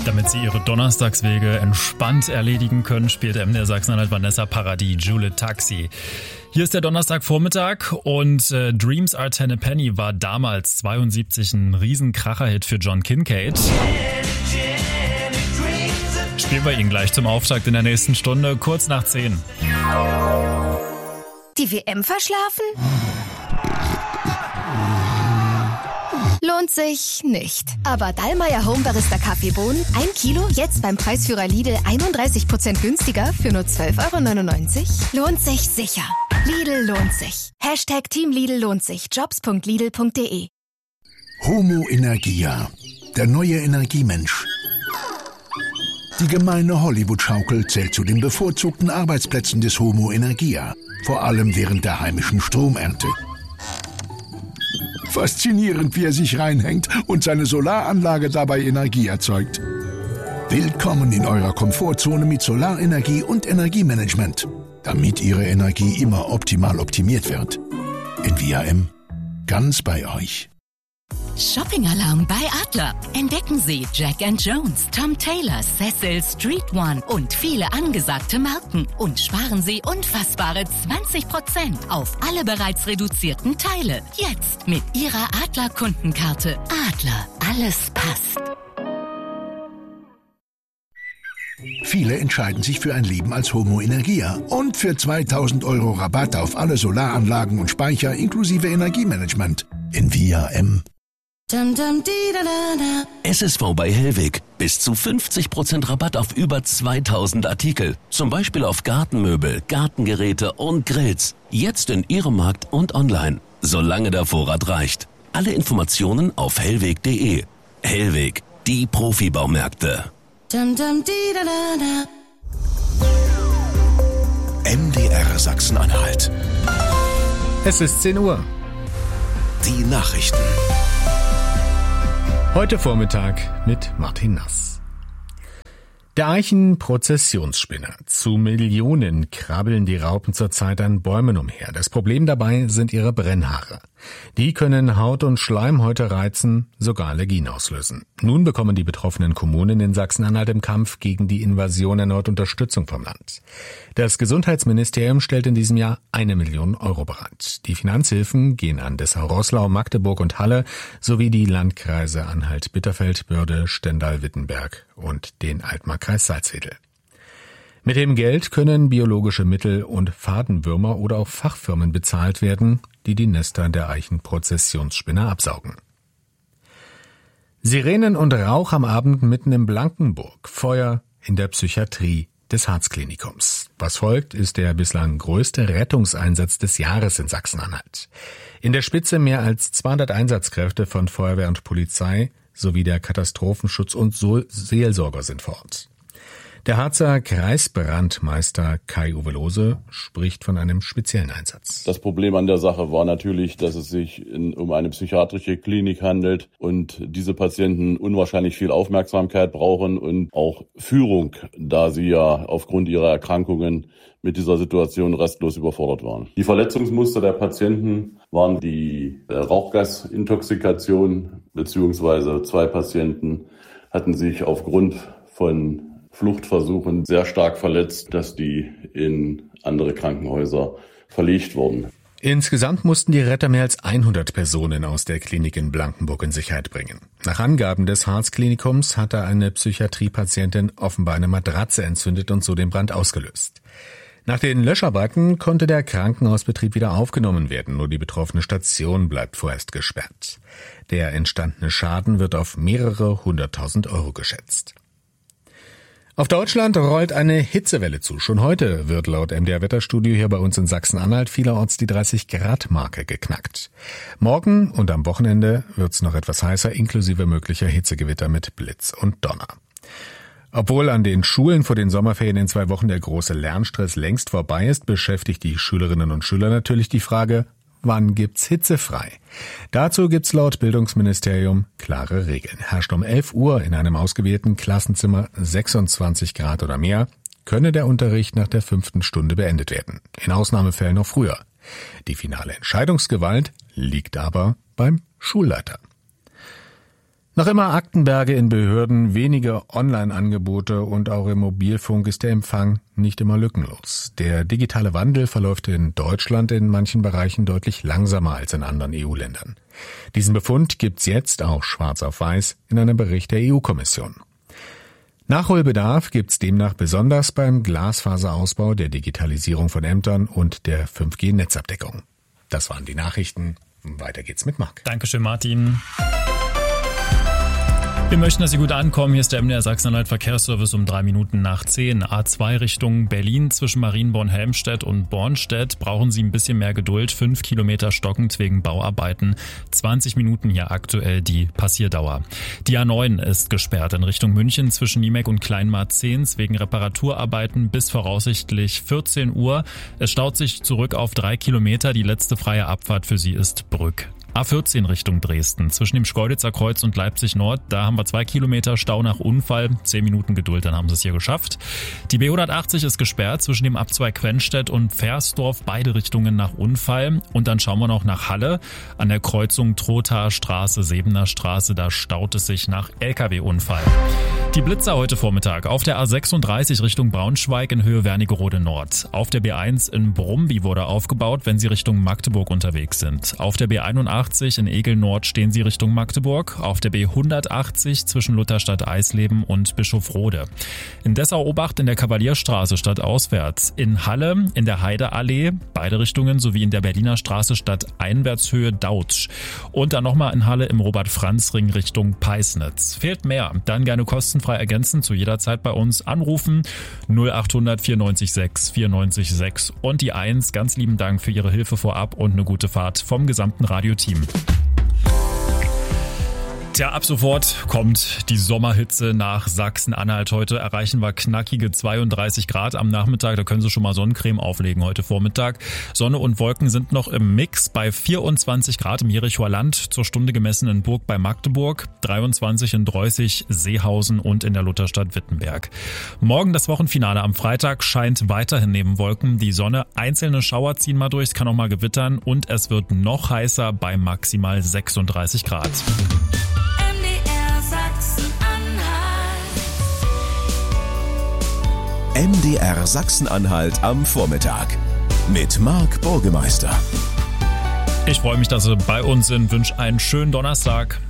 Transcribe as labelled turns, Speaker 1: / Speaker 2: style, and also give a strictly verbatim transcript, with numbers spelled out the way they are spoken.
Speaker 1: Damit sie ihre Donnerstagswege entspannt erledigen können, spielt M D R Sachsen-Anhalt Vanessa Paradis Jule Taxi. Hier ist der Donnerstagvormittag und äh, Dreams Are Ten a Penny war damals zweiundsiebzig ein Riesenkracher-Hit für John Kincade. Spielen wir ihn gleich zum Auftakt in der nächsten Stunde, kurz nach zehn.
Speaker 2: Die W M verschlafen? Lohnt sich nicht. Aber Dallmayr Home Barista Kaffeebohnen, ein Kilo, jetzt beim Preisführer Lidl einunddreißig Prozent günstiger für nur zwölf Euro neunundneunzig. Lohnt sich sicher. Lidl lohnt sich. Hashtag Team Lidl lohnt sich. Jobs punkt lidl punkt de.
Speaker 3: Homo Energia, der neue Energiemensch. Die gemeine Hollywood-Schaukel zählt zu den bevorzugten Arbeitsplätzen des Homo Energia, vor allem während der heimischen Stromernte. Faszinierend, wie er sich reinhängt und seine Solaranlage dabei Energie erzeugt. Willkommen in eurer Komfortzone mit Solarenergie und Energiemanagement, damit Ihre Energie immer optimal optimiert wird. In V R M, ganz bei euch.
Speaker 4: Shopping-Alarm bei Adler. Entdecken Sie Jack and Jones, Tom Taylor, Cecil, Street One und viele angesagte Marken. Und sparen Sie unfassbare zwanzig Prozent auf alle bereits reduzierten Teile. Jetzt mit Ihrer Adler-Kundenkarte. Adler, alles passt.
Speaker 3: Viele entscheiden sich für ein Leben als Homo Energia und für zweitausend Euro Rabatt auf alle Solaranlagen und Speicher inklusive Energiemanagement. In V R M.
Speaker 5: S S V bei Hellweg. Bis zu fünfzig Prozent Rabatt auf über zweitausend Artikel. Zum Beispiel auf Gartenmöbel, Gartengeräte und Grills. Jetzt in Ihrem Markt und online. Solange der Vorrat reicht. Alle Informationen auf hellweg punkt de. Hellweg, die Profibaumärkte.
Speaker 3: M D R Sachsen-Anhalt.
Speaker 6: Es ist zehn Uhr.
Speaker 3: Die Nachrichten.
Speaker 6: Heute Vormittag mit Martin Nass. Der Eichen-Prozessionsspinner. Zu Millionen krabbeln die Raupen zurzeit an Bäumen umher. Das Problem dabei sind ihre Brennhaare. Die können Haut und Schleimhäute reizen, sogar Allergien auslösen. Nun bekommen die betroffenen Kommunen in Sachsen-Anhalt im Kampf gegen die Invasion erneut Unterstützung vom Land. Das Gesundheitsministerium stellt in diesem Jahr eine Million Euro bereit. Die Finanzhilfen gehen an Dessau-Roßlau, Magdeburg und Halle sowie die Landkreise Anhalt-Bitterfeld, Börde, Stendal-Wittenberg und den Altmarkkreis Salzwedel. Mit dem Geld können biologische Mittel und Fadenwürmer oder auch Fachfirmen bezahlt werden, die die Nester der Eichen-Prozessionsspinner absaugen. Sirenen und Rauch am Abend mitten in Blankenburg. Feuer in der Psychiatrie des Harz-Klinikums. Was folgt, ist der bislang größte Rettungseinsatz des Jahres in Sachsen-Anhalt. In der Spitze mehr als zweihundert Einsatzkräfte von Feuerwehr und Polizei sowie der Katastrophenschutz und Seelsorger sind vor Ort. Der Harzer Kreisbrandmeister Kai-Uwe Lohse spricht von einem speziellen Einsatz.
Speaker 7: Das Problem an der Sache war natürlich, dass es sich in, um eine psychiatrische Klinik handelt und diese Patienten unwahrscheinlich viel Aufmerksamkeit brauchen und auch Führung, da sie ja aufgrund ihrer Erkrankungen mit dieser Situation restlos überfordert waren. Die Verletzungsmuster der Patienten waren die äh, Rauchgasintoxikation, beziehungsweise zwei Patienten hatten sich aufgrund von Fluchtversuchen sehr stark verletzt, dass die in andere Krankenhäuser verlegt wurden.
Speaker 6: Insgesamt mussten die Retter mehr als hundert Personen aus der Klinik in Blankenburg in Sicherheit bringen. Nach Angaben des Harz-Klinikums hatte eine Psychiatriepatientin offenbar eine Matratze entzündet und so den Brand ausgelöst. Nach den Löscharbeiten konnte der Krankenhausbetrieb wieder aufgenommen werden, nur die betroffene Station bleibt vorerst gesperrt. Der entstandene Schaden wird auf mehrere hunderttausend Euro geschätzt. Auf Deutschland rollt eine Hitzewelle zu. Schon heute wird laut M D R Wetterstudio hier bei uns in Sachsen-Anhalt vielerorts die dreißig Grad Marke geknackt. Morgen und am Wochenende wird's noch etwas heißer, inklusive möglicher Hitzegewitter mit Blitz und Donner. Obwohl an den Schulen vor den Sommerferien in zwei Wochen der große Lernstress längst vorbei ist, beschäftigt die Schülerinnen und Schüler natürlich die Frage, wann gibt's hitzefrei? Dazu gibt's laut Bildungsministerium klare Regeln. Herrscht um elf Uhr in einem ausgewählten Klassenzimmer sechsundzwanzig Grad oder mehr, könne der Unterricht nach der fünften Stunde beendet werden. In Ausnahmefällen noch früher. Die finale Entscheidungsgewalt liegt aber beim Schulleiter. Noch immer Aktenberge in Behörden, wenige Online-Angebote und auch im Mobilfunk ist der Empfang nicht immer lückenlos. Der digitale Wandel verläuft in Deutschland in manchen Bereichen deutlich langsamer als in anderen E U-Ländern. Diesen Befund gibt's jetzt auch schwarz auf weiß in einem Bericht der E U-Kommission. Nachholbedarf gibt's demnach besonders beim Glasfaserausbau, der Digitalisierung von Ämtern und der fünf G Netzabdeckung. Das waren die Nachrichten. Weiter geht's mit Marc.
Speaker 1: Dankeschön, Martin. Wir möchten, dass Sie gut ankommen. Hier ist der M D R Sachsen-Anhalt Verkehrsservice um drei Minuten nach zehn. A zwei Richtung Berlin zwischen Marienborn-Helmstedt und Bornstedt. Brauchen Sie ein bisschen mehr Geduld. Fünf Kilometer stockend wegen Bauarbeiten. zwanzig Minuten hier aktuell die Passierdauer. Die A neun ist gesperrt in Richtung München zwischen Niemek und Kleinmarzehns wegen Reparaturarbeiten bis voraussichtlich vierzehn Uhr. Es staut sich zurück auf drei Kilometer. Die letzte freie Abfahrt für Sie ist Brück. A vierzehn Richtung Dresden, zwischen dem Schkeuditzer Kreuz und Leipzig Nord, da haben wir zwei Kilometer Stau nach Unfall, zehn Minuten Geduld, dann haben sie es hier geschafft. Die B hundertachtzig ist gesperrt zwischen dem Abzweig Quenstedt und Versdorf, beide Richtungen nach Unfall. Und dann schauen wir noch nach Halle, an der Kreuzung Trothaer Straße, Sebener Straße, da staut es sich nach L K W-Unfall. Die Blitzer heute Vormittag auf der A sechsunddreißig Richtung Braunschweig in Höhe Wernigerode Nord. Auf der B eins in Brumby wurde aufgebaut, wenn Sie Richtung Magdeburg unterwegs sind. Auf der B einundachtzig in Egel Nord stehen Sie Richtung Magdeburg. Auf der B hundertachtzig zwischen Lutherstadt Eisleben und Bischofrode. In Dessau-Obacht in der Kavalierstraße stadtauswärts. In Halle in der Heideallee, beide Richtungen, sowie in der Berliner Straße stadteinwärtshöhe Dautsch. Und dann nochmal in Halle im Robert-Franz-Ring Richtung Peisnitz. Fehlt mehr, dann gerne kostenfrei ergänzen, zu jeder Zeit bei uns anrufen. null achthundert vierundneunzig sechs vierundneunzig sechs und die eins. Ganz lieben Dank für Ihre Hilfe vorab und eine gute Fahrt vom gesamten Radioteam. Tja, ab sofort kommt die Sommerhitze nach Sachsen-Anhalt. Heute erreichen wir knackige zweiunddreißig Grad am Nachmittag. Da können Sie schon mal Sonnencreme auflegen heute Vormittag. Sonne und Wolken sind noch im Mix bei vierundzwanzig Grad im Jerichoer Land, zur Stunde gemessen in Burg bei Magdeburg, dreiundzwanzig in Dreußig, Seehausen und in der Lutherstadt Wittenberg. Morgen das Wochenfinale am Freitag scheint weiterhin neben Wolken die Sonne. Einzelne Schauer ziehen mal durch, es kann auch mal gewittern und es wird noch heißer bei maximal sechsunddreißig Grad.
Speaker 8: M D R Sachsen-Anhalt am Vormittag mit Marc Burgemeister.
Speaker 1: Ich freue mich, dass Sie bei uns sind, wünsche einen schönen Donnerstag.